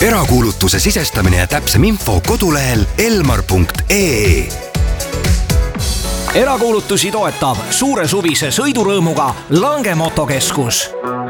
erakuulutuse sisestamine ja täpsem info kodulehel elmar.ee. Erakuulutusi toetab suure suvise sõidurõõmuga Lange Motokeskus.